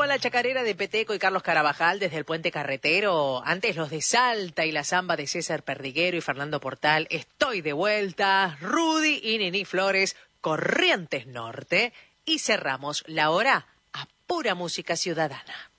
con la chacarera de Peteco y Carlos Carabajal desde el Puente Carretero. Antes los de Salta y la samba de César Perdiguero y Fernando Portal. Estoy de vuelta. Rudy y Nini Flores, Corrientes Norte. Y cerramos la hora a pura música ciudadana.